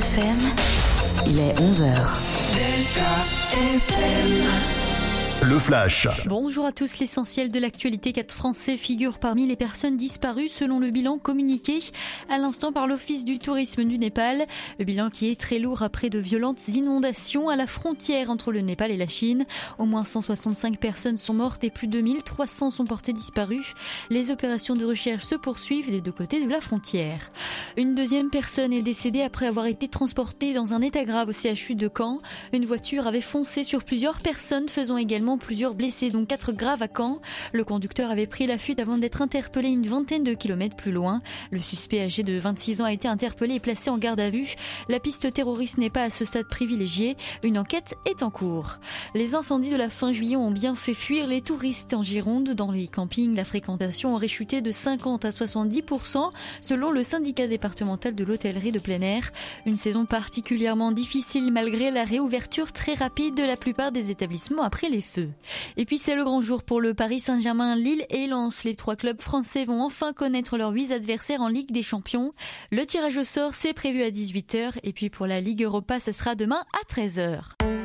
FM, il est 11h. Le Flash. Bonjour à tous, l'essentiel de l'actualité. 4 Français figurent parmi les personnes disparues selon le bilan communiqué à l'instant par l'Office du tourisme du Népal. Le bilan qui est très lourd après de violentes inondations à la frontière entre le Népal et la Chine. Au moins 165 personnes sont mortes et plus de 1300 sont portées disparues. Les opérations de recherche se poursuivent des deux côtés de la frontière. Une deuxième personne est décédée après avoir été transportée dans un état grave au CHU de Caen. Une voiture avait foncé sur plusieurs personnes, faisant également plusieurs blessés, dont 4 graves à Caen. Le conducteur avait pris la fuite avant d'être interpellé une vingtaine de kilomètres plus loin. Le suspect âgé de 26 ans a été interpellé et placé en garde à vue. La piste terroriste n'est pas à ce stade privilégiée. Une enquête est en cours. Les incendies de la fin juillet ont bien fait fuir les touristes en Gironde. Dans les campings, la fréquentation aurait chuté de 50 à 70% selon le syndicat départemental de l'hôtellerie de plein air. Une saison particulièrement difficile malgré la réouverture très rapide de la plupart des établissements après les feux. Et puis c'est le grand jour pour le Paris Saint-Germain, Lille et Lens. Les 3 clubs français vont enfin connaître leurs 8 adversaires en Ligue des Champions. Le tirage au sort c'est prévu à 18h et puis pour la Ligue Europa, ce sera demain à 13h.